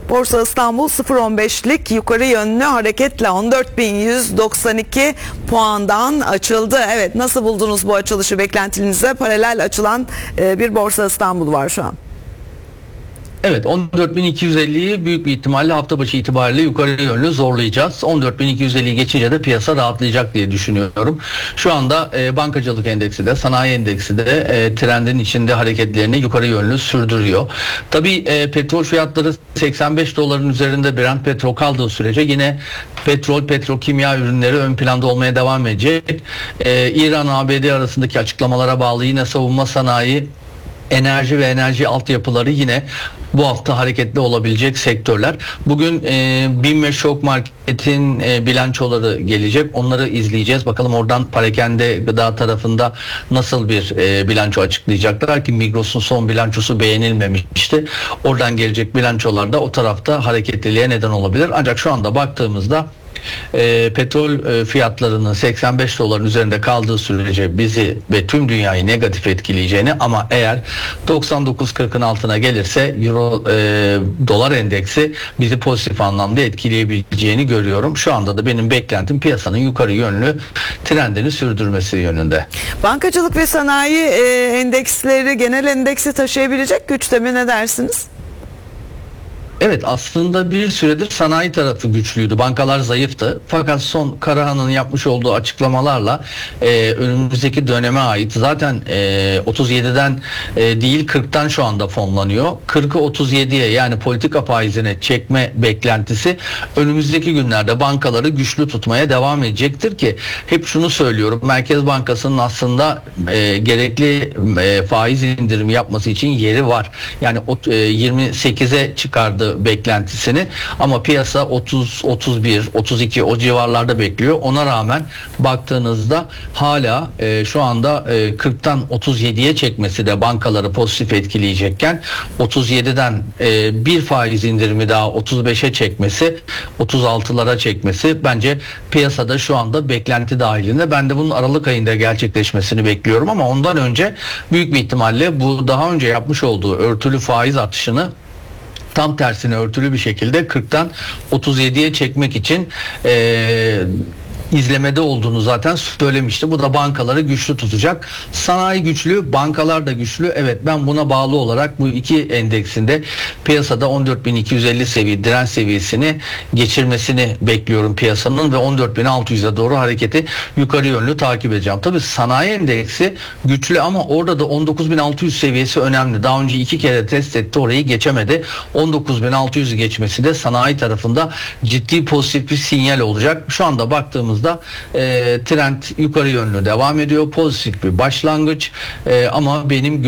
Borsa İstanbul 0.15'lik yukarı yönlü hareketle 14.192 puandan açıldı. Evet, nasıl buldunuz bu açılışı? Beklentinize paralel açılan bir Borsa İstanbul var şu an. Evet, 14.250'yi büyük bir ihtimalle hafta başı itibariyle yukarı yönlü zorlayacağız. 14.250'yi geçince de piyasa rahatlayacak diye düşünüyorum. Şu anda bankacılık endeksi de, sanayi endeksi de trendin içinde hareketlerini yukarı yönlü sürdürüyor. Tabii petrol fiyatları 85 doların üzerinde Brent petrol kaldığı sürece yine petrokimya ürünleri ön planda olmaya devam edecek. İran-ABD arasındaki açıklamalara bağlı yine savunma sanayi, enerji ve enerji altyapıları yine bu hafta hareketli olabilecek sektörler. Bugün BİM ve Şok Market'in bilançoları gelecek. Onları izleyeceğiz. Bakalım oradan parakende gıda tarafında nasıl bir bilanço açıklayacaklar ki Migros'un son bilançosu beğenilmemişti. Oradan gelecek bilançolar da o tarafta hareketliliğe neden olabilir. Ancak şu anda baktığımızda petrol fiyatlarının 85 doların üzerinde kaldığı sürece bizi ve tüm dünyayı negatif etkileyeceğini, ama eğer 99.40'ın altına gelirse euro dolar endeksi bizi pozitif anlamda etkileyebileceğini görüyorum. Şu anda da benim beklentim piyasanın yukarı yönlü trendini sürdürmesi yönünde. Bankacılık ve sanayi endeksleri genel endeksi taşıyabilecek güçte mi, ne dersiniz? Evet, aslında bir süredir sanayi tarafı güçlüydü. Bankalar zayıftı. Fakat son Karahan'ın yapmış olduğu açıklamalarla önümüzdeki döneme ait zaten 37'den değil 40'tan şu anda fonlanıyor. 40'ı 37'ye, yani politika faizine çekme beklentisi önümüzdeki günlerde bankaları güçlü tutmaya devam edecektir ki hep şunu söylüyorum. Merkez Bankası'nın aslında gerekli faiz indirimi yapması için yeri var. Yani 28'e çıkardı beklentisini, ama piyasa 30, 31, 32 o civarlarda bekliyor. Ona rağmen baktığınızda hala şu anda 40'tan 37'ye çekmesi de bankaları pozitif etkileyecekken 37'den bir faiz indirimi daha 35'e çekmesi, 36'lara çekmesi bence piyasada şu anda beklenti dahilinde. Ben de bunun Aralık ayında gerçekleşmesini bekliyorum, ama ondan önce büyük bir ihtimalle bu daha önce yapmış olduğu örtülü faiz artışını tam tersine örtülü bir şekilde 40'tan 37'ye çekmek için izlemede olduğunu zaten söylemişti. Bu da bankaları güçlü tutacak. Sanayi güçlü, bankalar da güçlü. Evet, ben buna bağlı olarak bu iki endeksinde piyasada 14.250 seviye direnç seviyesini geçirmesini bekliyorum piyasanın ve 14.600'e doğru hareketi yukarı yönlü takip edeceğim. Tabii sanayi endeksi güçlü, ama orada da 19.600 seviyesi önemli. Daha önce iki kere test etti, orayı geçemedi. 19.600'ü geçmesi de sanayi tarafında ciddi pozitif bir sinyal olacak. Şu anda baktığımızda trend yukarı yönlü devam ediyor. Pozitif bir başlangıç, ama benim